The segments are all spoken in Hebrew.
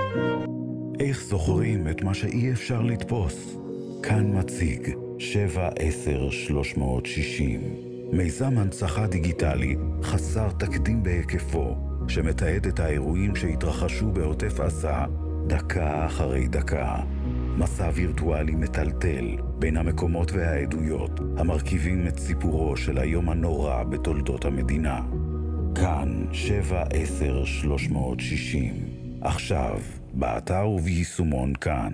איך זוכרים את מה שאי אפשר לתפוס? כאן מציג 7-10-360, מיזם הנצחה דיגיטלי חסר תקדים בהיקפו, שמתעד את האירועים שהתרחשו בעוטף עזה דקה אחרי דקה. מסע וירטואלי מטלטל בין המקומות והעדויות המרכיבים את סיפורו של היום הנורא בתולדות המדינה. כאן 7-10-360, עכשיו באתר וביישומון כאן.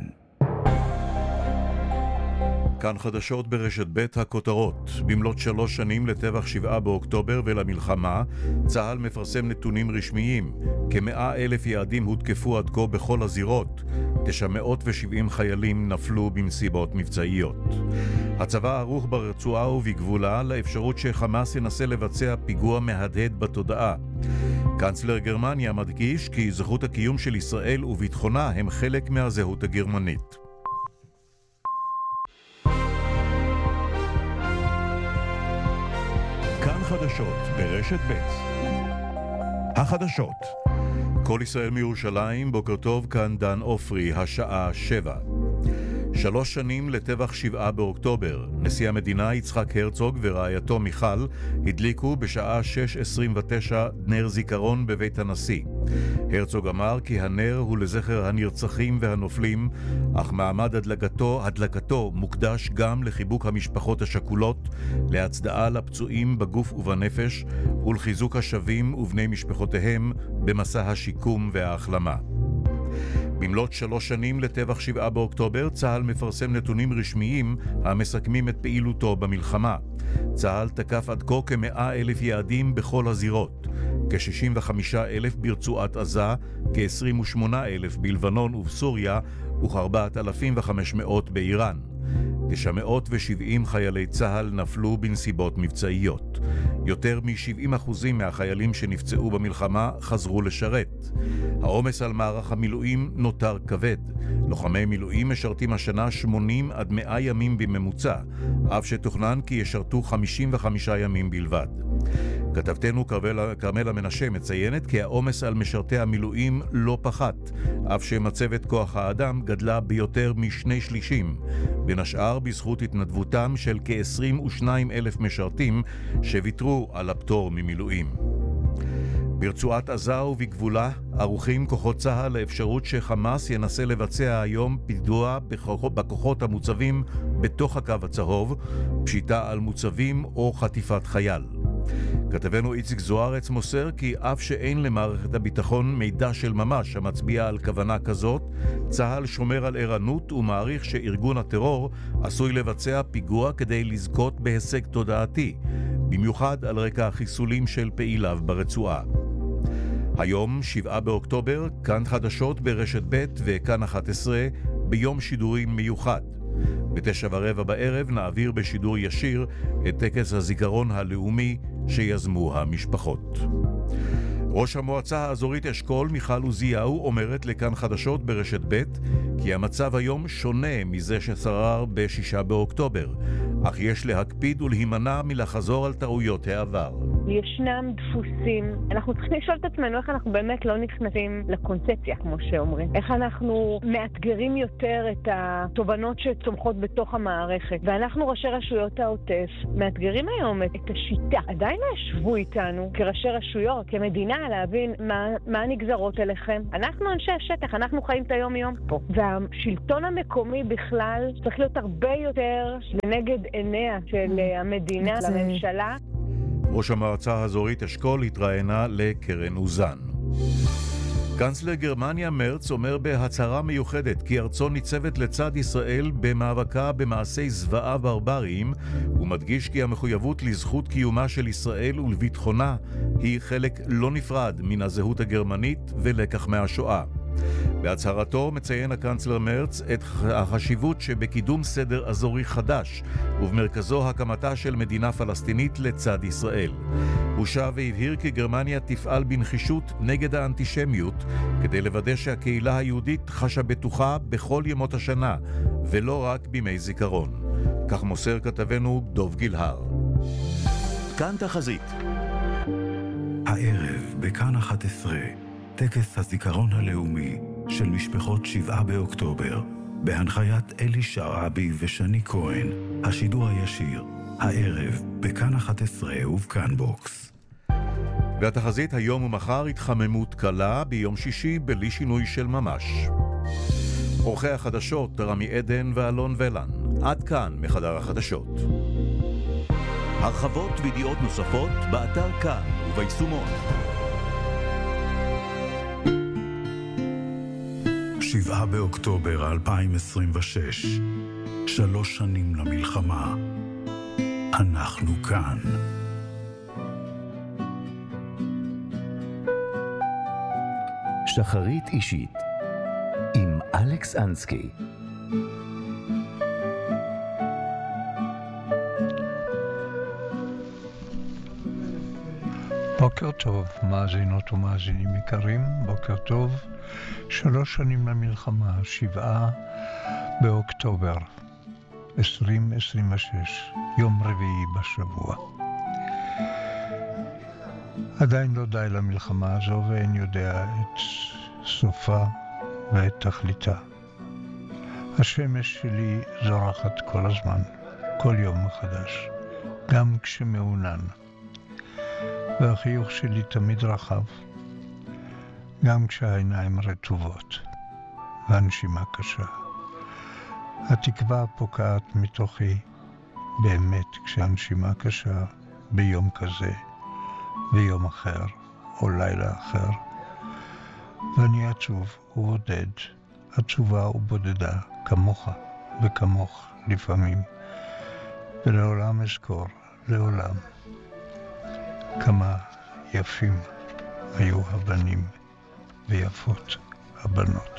כאן חדשות ברשת ב' הכותרות. במלאת 3 שנים לטבח 7 באוקטובר ולמלחמה, צה"ל מפרסם נתונים רשמיים. כ100,000 יעדים הותקפו עד כה בכל הזירות. 970 חיילים נפלו במסיבות מבצעיות. הצבא ערוך ברצועה ובגבולה לאפשרות שחמאס ינסה לבצע פיגוע מהדהד בתודעה. קנצלר גרמניה מדגיש כי זכות הקיום של ישראל וביטחונה הם חלק מהזהות הגרמנית. כאן חדשות ברשת ב'. החדשות. כל ישראל מירושלים, בוקר טוב, כאן דן אופרי, השעה 7. 3 שנים לטבח 7 באוקטובר. נשיא המדינה יצחק הרצוג ורעייתו מיכל הדליקו בשעה 6:29 נר זיכרון בבית הנשיא. הרצוג אמר כי הנר הוא לזכר הנרצחים והנופלים, אך מעמד הדלקתו מוקדש גם לחיבוק המשפחות השכולות, להצדעה לפצועים בגוף ובנפש ולחיזוק השבים ובני משפחותיהם במסע השיקום וההחלמה. במלאת 3 שנים לטבח 7 באוקטובר, צה"ל מפרסם נתונים רשמיים המסכמים את פעילותו במלחמה. צה"ל תקף עד כה כ100,000 יעדים בכל הזירות, כ65,000 ברצועת עזה, כ28,000 בלבנון ובסוריה וכ4,500 באיראן. 970 חיילי צה"ל נפלו בנסיבות מבצעיות. יותר מ70% מהחיילים שנפצעו במלחמה חזרו לשרת. העומס על מערך המילואים נותר כבד. לוחמי מילואים משרתים השנה 80 עד 100 ימים בממוצע, אף שתוכנן כי ישרתו 55 ימים בלבד. כתבתנו כרמלה מנשה מציינת כי העומס על משרתי המילואים לא פחת, אף שמצבת כוח האדם גדלה ביותר מ2/3, בין השאר בזכות התנדבותם של כ22,000 משרתים שוויתרו על הפטור ממילואים. ברצועת עזה ובגבולה ערוכים כוחות צה"ל לאפשרות שחמאס ינסה לבצע היום פיגוע בכוחות המוצבים בתוך הקו הצהוב, פשיטה על מוצבים או חטיפת חייל. כתבנו איציק זוארץ מוסר כי אף שאין למערכת הביטחון מידע של ממש המצביע על כוונה כזאת, צה"ל שומר על ערנות ומעריך שארגון הטרור עשוי לבצע פיגוע כדי לזכות בהישג תודעתי, במיוחד על רקע החיסולים של פעיליו ברצועה. היום, 7 באוקטובר, כאן חדשות ברשת ב' וכאן 11, ביום שידורים מיוחד. ב9:15 בערב נעביר בשידור ישיר את טקס הזיכרון הלאומי שיזמו המשפחות. ראש המועצה האזורית אשכול מיכל עוזיהו אומרת לכאן חדשות ברשת ב' כי המצב היום שונה מזה ששרר ב6 באוקטובר, אך יש להקפיד ולהימנע מלחזור על טעויות העבר. ישנם דפוסים. אנחנו צריכים לשאול את עצמנו איך אנחנו באמת לא נכנסים לקונספציה, כמו שאומרים. איך אנחנו מאתגרים יותר את התובנות שצומחות בתוך המערכת. ואנחנו ראשי רשויות העוטף מאתגרים היום את השיטה. עדיין לא ישבו איתנו כראשי רשויות, כמדינה, להבין מה הנגזרות אליכם. אנחנו אנשי השטח, אנחנו חיים את היום-יום פה. והשלטון המקומי בכלל צריך להיות הרבה יותר לנגד עיניה של המדינה, לממשלה. ראש המועצה האזורית אשכול התראיינה לקרן אוזן. קנצלר גרמניה מרץ אומר בהצהרה מיוחדת כי ארצו ניצבת לצד ישראל במאבקה במעשי זוועה ברבריים, ומדגיש כי המחויבות לזכות קיומה של ישראל ולביטחונה היא חלק לא נפרד מן הזהות הגרמנית ולקח מהשואה. בהצהרתו מציין הקנצלר מרץ את החשיבות שבקידום סדר אזורי חדש, ובמרכזו הקמתה של מדינה פלסטינית לצד ישראל. הוא שב והבהיר כי גרמניה תפעל בנחישות נגד האנטישמיות, כדי לוודא שהקהילה היהודית חשה בטוחה בכל ימות השנה, ולא רק בימי זיכרון. כך מוסר כתבנו דוב גילהר. כאן תחזית. הערב בכאן 11, טקס הזיכרון הלאומי של משפחות 7 באוקטובר, בהנחיית אלי שרעבי ושני כהן, השידור הישיר, הערב, בכאן 11 ובכאן בוקס. והתחזית היום ומחר התחממות קלה, ביום שישי בלי שינוי של ממש. עורכי החדשות רמי עדן ואלון ולן. עד כאן מחדר החדשות. הרחבות וידיעות נוספות באתר כאן וביישומון. 7 באוקטובר 2026, 3 שנים למלחמה. אנחנו כאן. שחרית אישית עם אלכס אנסקי. בוקר טוב, מאזינות ומאזינים יקרים, בוקר טוב. 3 שנים למלחמה, 7 באוקטובר 2026, יום רביעי בשבוע. עדיין לא די למלחמה הזו ואין יודע את סופה ואת תכליתה. השמש שלי זורחת כל הזמן, כל יום מחדש, גם כשמעונן. והחיוך שלי תמיד רחב, גם כשהעיניים רטובות, והנשימה קשה. התקווה פוקעת מתוכי באמת כשהנשימה קשה ביום כזה, ביום אחר או לילה אחר. ואני עצוב ובודד, עצובה ובודדה כמוך וכמוך לפעמים. ולעולם אזכור, לעולם, כמה יפים היו הבנים ויפות הבנות.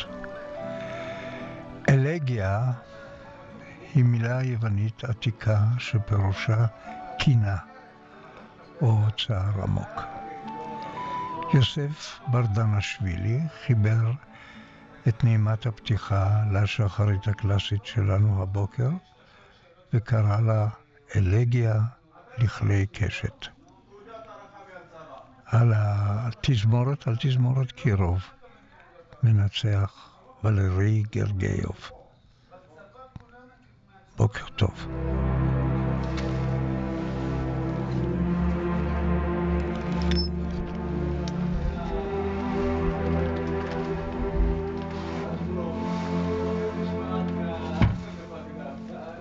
אלגיה היא מילה יוונית עתיקה שפירושה קינה או צער עמוק. יוסף ברדנשווילי חיבר את נעימת הפתיחה לשחרית הקלאסית שלנו הבוקר וקרא לה אלגיה לכלי קשת. על תזמורת קירוב מנצח ולרי גרגייוב. בוקר טוב.